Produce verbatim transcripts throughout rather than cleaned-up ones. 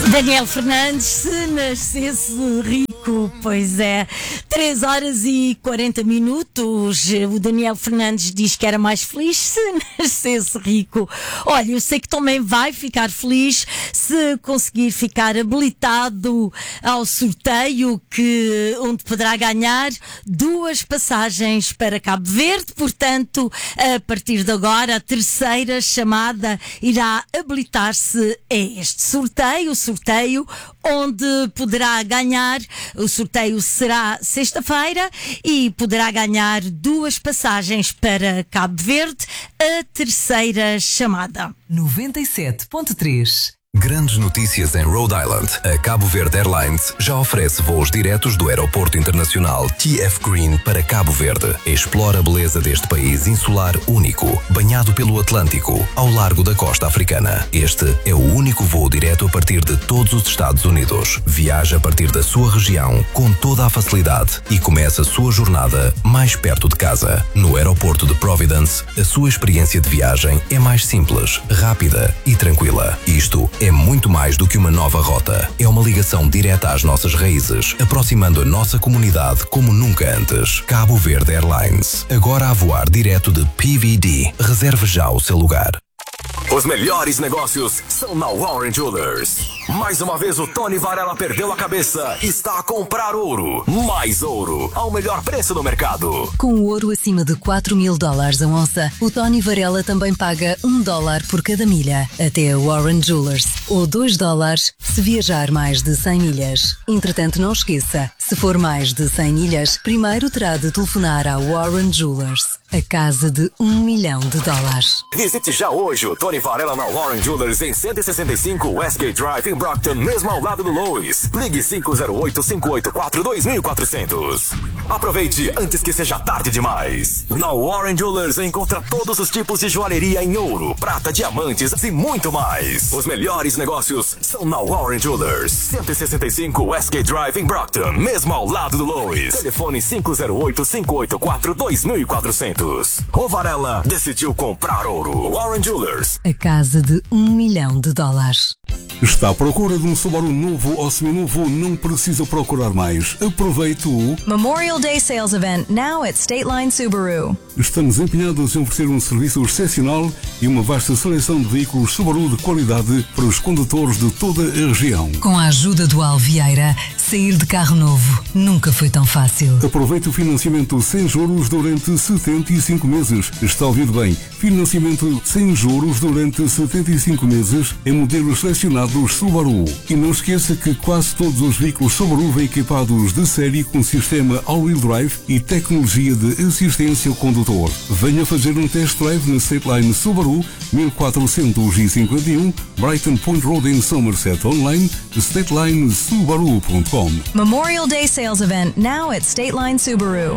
Daniel Fernandes, se nascesse rico, pois é. três horas e quarenta minutos. O Daniel Fernandes diz que era mais feliz se nascesse rico. Olha, eu sei que também vai ficar feliz se conseguir ficar habilitado ao sorteio, que, onde poderá ganhar duas passagens para Cabo Verde. Portanto, a partir de agora, a terceira chamada irá habilitar-se a este sorteio. O sorteio onde poderá ganhar, o sorteio será sexta-feira e poderá ganhar duas passagens para Cabo Verde, a terceira chamada. noventa e sete ponto três. Grandes notícias em Rhode Island. A Cabo Verde Airlines já oferece voos diretos do Aeroporto Internacional T F Green para Cabo Verde. Explora a beleza deste país insular único, banhado pelo Atlântico, ao largo da costa africana. Este é o único voo direto a partir de todos os Estados Unidos. Viaja a partir da sua região com toda a facilidade e começa a sua jornada mais perto de casa. No aeroporto de Providence, a sua experiência de viagem é mais simples, rápida e tranquila. Isto é muito mais do que uma nova rota. É uma ligação direta às nossas raízes, aproximando a nossa comunidade como nunca antes. Cabo Verde Airlines, agora a voar direto de P V D. Reserve já o seu lugar. Os melhores negócios são na Warren Jewelers. Mais uma vez o Tony Varela perdeu a cabeça e está a comprar ouro. Mais ouro, ao melhor preço do mercado. Com o ouro acima de quatro mil dólares a onça, o Tony Varela também paga um dólar por cada milha. Até a Warren Jewelers. Ou dois dólares se viajar mais de cem milhas. Entretanto, não esqueça, se for mais de cem milhas, primeiro terá de telefonar à Warren Jewelers. A casa de um milhão de dólares. Visite já hoje o Tony Varela na Warren Jewelers em cento e sessenta e cinco Westgate Drive em Brockton, mesmo ao lado do Lois. Ligue cinco zero oito, cinco oito quatro, dois quatro zero zero. Aproveite antes que seja tarde demais. Na Warren Jewelers encontra todos os tipos de joalheria em ouro, prata, diamantes e muito mais. Os melhores negócios são na Warren Jewelers. cento e sessenta e cinco Westgate Drive em Brockton, mesmo ao lado do Lois. Telefone cinco zero oito, cinco oito quatro, dois quatro zero zero. O Varela decidiu comprar ouro. Warren Jewelers. A casa de um milhão de dólares. Está à procura de um Subaru novo ou seminovo? Não precisa procurar mais. Aproveite o Memorial Day Sales Event now at State Line Subaru. Estamos empenhados em oferecer um serviço excepcional e uma vasta seleção de veículos Subaru de qualidade para os condutores de toda a região. Com a ajuda do Alvieira, sair de carro novo nunca foi tão fácil. Aproveite o financiamento sem juros durante setenta e cinco meses. Está ouvido bem? Financiamento sem juros durante setenta e cinco meses em modelos selecionados Subaru. E não esqueça que quase todos os veículos Subaru vêm equipados de série com sistema all-wheel drive e tecnologia de assistência ao condutor. Venha fazer um test drive na State Line Subaru, mil quatrocentos e cinquenta e um, Brighton Point Road em Somerset. Online, stateline subaru ponto com. Memorial Day Sales Event now at State Line Subaru.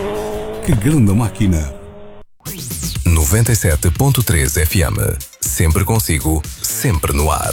Que grande máquina! noventa e sete ponto três F M. Sempre consigo, sempre no ar.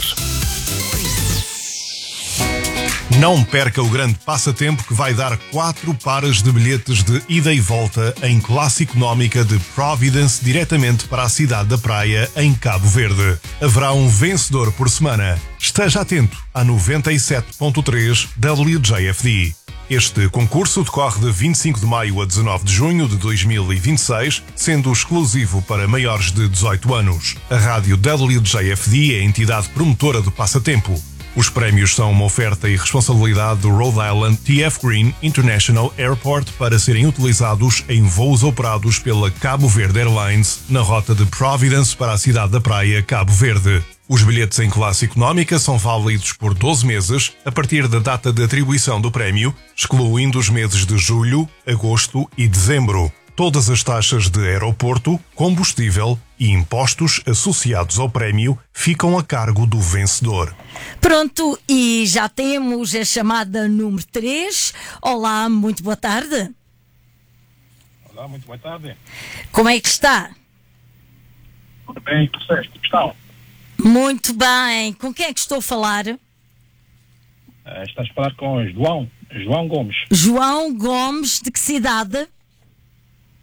Não perca o grande passatempo que vai dar quatro pares de bilhetes de ida e volta em classe económica de Providence diretamente para a cidade da Praia, em Cabo Verde. Haverá um vencedor por semana. Esteja atento à noventa e sete ponto três W J F D. Este concurso decorre de vinte e cinco de maio a dezanove de junho de dois mil e vinte e seis, sendo exclusivo para maiores de dezoito anos. A rádio W J F D é a entidade promotora do passatempo. Os prémios são uma oferta e responsabilidade do Rhode Island T F Green International Airport para serem utilizados em voos operados pela Cabo Verde Airlines na rota de Providence para a cidade da Praia, Cabo Verde. Os bilhetes em classe económica são válidos por doze meses a partir da data de atribuição do prémio, excluindo os meses de julho, agosto e dezembro. Todas as taxas de aeroporto, combustível e impostos associados ao prémio ficam a cargo do vencedor. Pronto, e já temos a chamada número três. Olá, muito boa tarde. Olá, muito boa tarde. Como é que está? Tudo bem, vocês, como estão? Muito bem. Com quem é que estou a falar? Uh, estás a falar com João, João Gomes. João Gomes, de que cidade?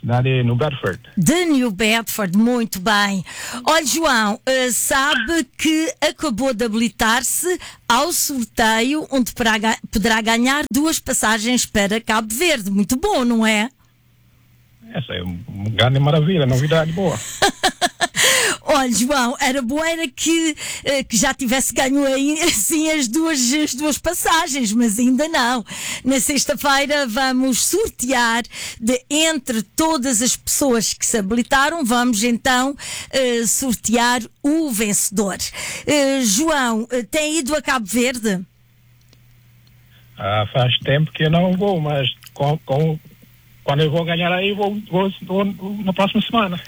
cidade no Bedford. De New Bedford, muito bem. Olha, João, uh, sabe que acabou de habilitar-se ao sorteio onde poderá, ga- poderá ganhar duas passagens para Cabo Verde. Muito bom, não é? Essa é uma grande maravilha, novidade boa. Olha, João, era bom era que, eh, que já tivesse ganho aí, assim as duas, as duas passagens, mas ainda não. Na sexta-feira vamos sortear de entre todas as pessoas que se habilitaram, vamos então eh, sortear o vencedor. Eh, João, eh, tem ido a Cabo Verde? Ah, faz tempo que eu não vou, mas com, com, quando eu vou ganhar aí, vou, vou, vou na próxima semana.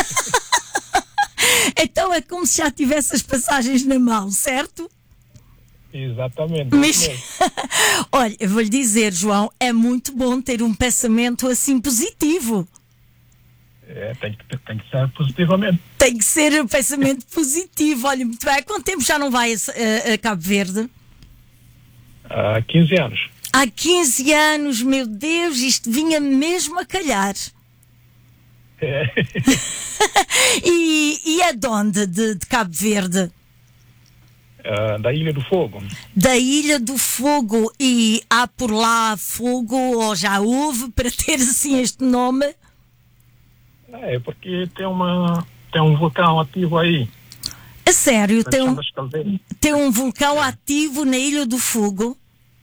Então é como se já tivesse as passagens na mão, certo? Exatamente. Mas, olha, eu vou-lhe dizer, João, é muito bom ter um pensamento assim positivo. É, tem, que, tem que ser positivamente. Tem que ser um pensamento positivo. Olha, muito bem. Há quanto tempo já não vai a, a- a Cabo Verde? Há quinze anos. Há quinze anos, meu Deus, isto vinha mesmo a calhar. É. E, e é de onde? De, de Cabo Verde? Ah, da Ilha do Fogo. Da Ilha do Fogo. E há por lá fogo, ou já houve, para ter assim este nome? É, porque tem, uma, tem um vulcão ativo aí. A sério, tem um, Chama-se Caldeira. tem um vulcão ativo na Ilha do Fogo?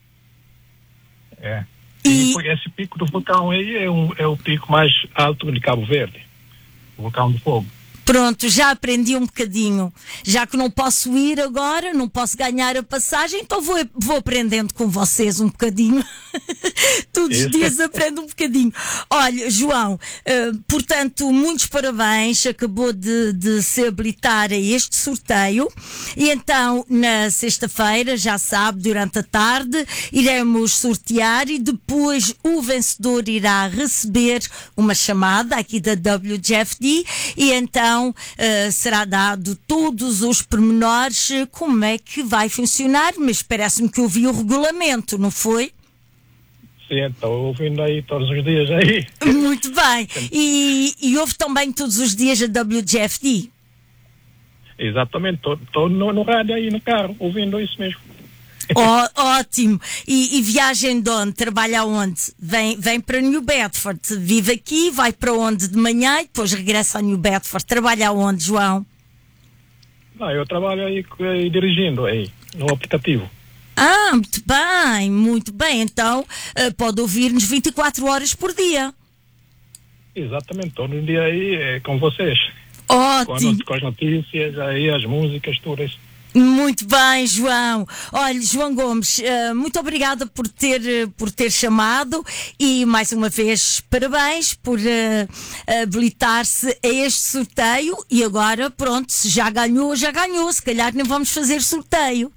É. E- E esse pico do vulcão aí é, um, é o pico mais alto de Cabo Verde. O vulcão do fogo. Pronto, já aprendi um bocadinho. Já que não posso ir agora, não posso ganhar a passagem, então vou, vou aprendendo com vocês um bocadinho. Todos os Isso. dias aprendo um bocadinho. Olha, João, eh, portanto, muitos parabéns. Acabou de, de se habilitar a este sorteio. E então, na sexta-feira, já sabe, durante a tarde, iremos sortear e depois o vencedor irá receber uma chamada aqui da W G F D e então Uh, será dado todos os pormenores uh, como é que vai funcionar, mas parece-me que ouvi o regulamento, não foi? Sim, estou ouvindo aí todos os dias aí. Muito bem. E, e ouve também todos os dias a W G F D? Exatamente, estou no, no rádio aí no carro, ouvindo isso mesmo. Ó, ótimo. E, e viagem de onde? Trabalha onde? Vem, vem para New Bedford, vive aqui, vai para onde de manhã e depois regressa a New Bedford. Trabalha onde, João? Não, eu trabalho aí, aí dirigindo aí, no aplicativo. Ah, muito bem, muito bem. Então uh, pode ouvir-nos vinte e quatro horas por dia. Exatamente, todo dia aí é com vocês. Ótimo. Com, com as notícias, aí as músicas, tudo isso. Muito bem, João. Olha, João Gomes, uh, muito obrigada por ter, uh, por ter chamado e mais uma vez parabéns por uh, habilitar-se a este sorteio e agora, pronto, se já ganhou, já ganhou. Se calhar nem vamos fazer sorteio.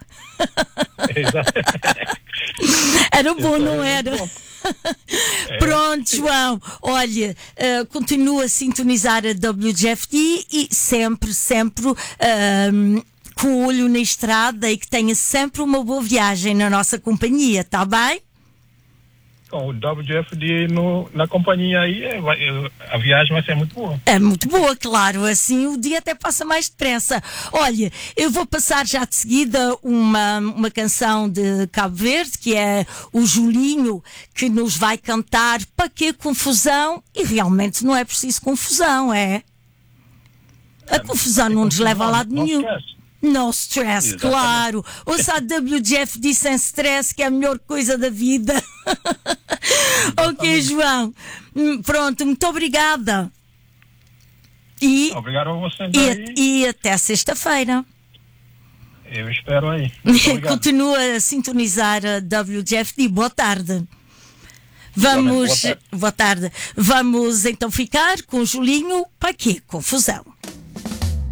Era bom, não era? Pronto, João. Olha, uh, continua a sintonizar a W G F D e sempre, sempre uh, com o olho na estrada e que tenha sempre uma boa viagem na nossa companhia, está bem? Com o W G F D no, na companhia aí, é, vai, é, a viagem vai ser muito boa. É muito boa, claro, assim o dia até passa mais depressa. Olha, eu vou passar já de seguida uma, uma canção de Cabo Verde, que é o Julinho, que nos vai cantar Para que confusão? E realmente não é preciso confusão, é? A confusão não nos leva a lado nenhum. No stress, Exatamente. claro. Ouça a W G F D sem stress, que é a melhor coisa da vida. Ok, João. Hum, Pronto, muito obrigada. E, Obrigado a vocês e, aí. e até sexta-feira. Eu espero aí. Muito obrigado. Continua a sintonizar a W G F D. Boa tarde. Vamos, Boa tarde. boa tarde. Vamos então ficar com o Julinho. Para quê? Confusão.